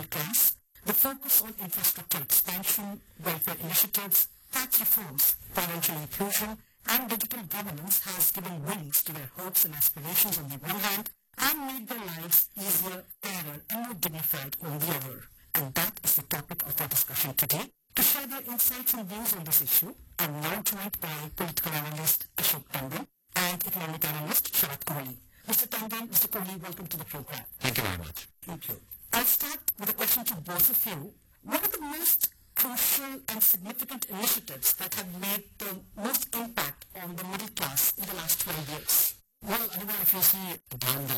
middle class, the focus on infrastructure expansion, welfare initiatives, tax reforms, financial inclusion, and digital governance has given wings to their hopes and aspirations on the one hand and made their lives easier, fairer, and more dignified on the other. And that is the topic of our discussion today. To share their insights and views on this issue, I'm now joined by political analyst Ashok Tandon and economic analyst Sharat Kohli. Mr. Tandon, Mr. Kohli, welcome to the program. Thank you very much. Thank you. I'll start with a question to both of you. What are the most crucial and significant initiatives that have made the most impact on the middle class in the last 12 years? Well, if you see down